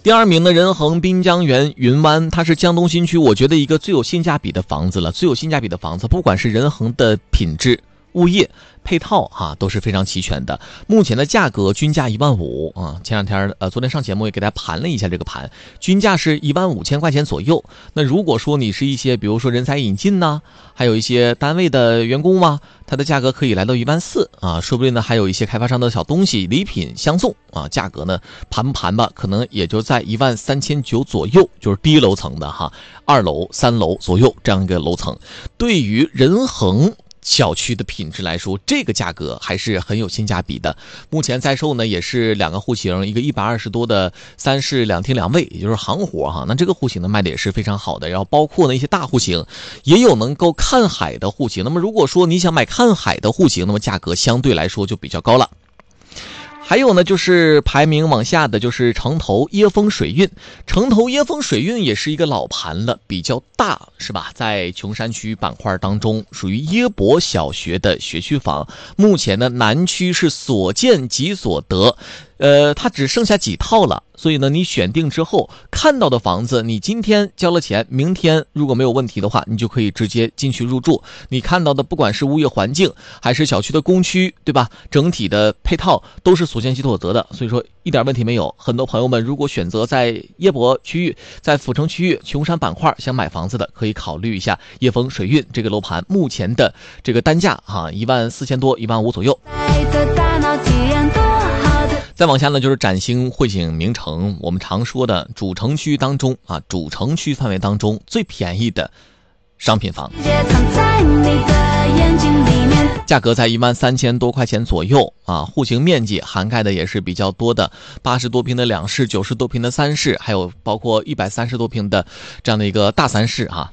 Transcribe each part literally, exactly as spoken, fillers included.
第二名的仁恒滨江园云湾，它是江东新区我觉得一个最有性价比的房子了，最有性价比的房子，不管是仁恒的品质、物业、配套哈、啊、都是非常齐全的。目前的价格均价一万五啊，前两天呃昨天上节目也给大家盘了一下这个盘，均价是一万五千块钱左右。那如果说你是一些比如说人才引进呐、啊，还有一些单位的员工嘛，它的价格可以来到一万四啊，说不定呢还有一些开发商的小东西礼品相送啊，价格呢盘不盘吧，可能也就在一万三千九左右，就是低楼层的哈，二楼、三楼左右这样一个楼层。对于仁恒小区的品质来说，这个价格还是很有性价比的。目前在售呢也是两个户型，一个一百二十多的三室两厅两卫，也就是行活哈。那这个户型呢卖的也是非常好的，然后包括呢一些大户型，也有能够看海的户型。那么如果说你想买看海的户型，那么价格相对来说就比较高了。还有呢，就是排名往下的就是城头椰风水韵。城头椰风水韵也是一个老盘了，比较大是吧？在琼山区板块当中，属于椰博小学的学区房。目前呢，南区是所见即所得，呃，它只剩下几套了。所以呢，你选定之后看到的房子，你今天交了钱，明天如果没有问题的话，你就可以直接进去入住。你看到的不管是物业环境还是小区的公区，对吧？整体的配套都是所见即所得的，所以说一点问题没有。很多朋友们如果选择在椰博区域、在阜成区域、琼山板块想买房子的，可以考虑一下椰风水韵这个楼盘。目前的这个单价啊，一万四千多、一万五左右。再往下呢，就是崭新汇景名城，我们常说的主城区当中啊，主城区范围当中最便宜的商品房，价格在一万三千多块钱左右啊。户型面积涵盖的也是比较多的，八十多平的两室，九十多平的三室，还有包括一百三十多平的这样的一个大三室啊。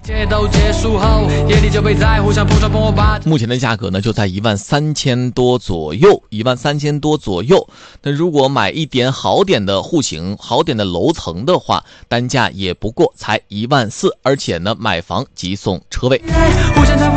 目前的价格呢就在一万三千多左右，一万三千多左右。那如果买一点好点的户型、好点的楼层的话，单价也不过才一万四，而且呢买房即送车位。